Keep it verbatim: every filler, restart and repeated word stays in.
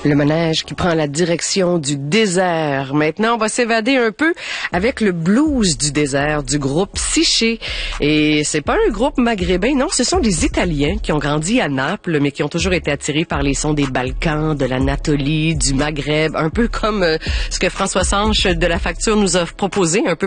Le manège qui prend la direction du désert. Maintenant, on va s'évader un peu avec le blues du désert du groupe Psyché. Et c'est pas un groupe maghrébin, non, ce sont des Italiens qui ont grandi à Naples, mais qui ont toujours été attirés par les sons des Balkans, de l'Anatolie, du Maghreb, un peu comme euh, ce que François Sanche de La Facture nous a proposé, un peu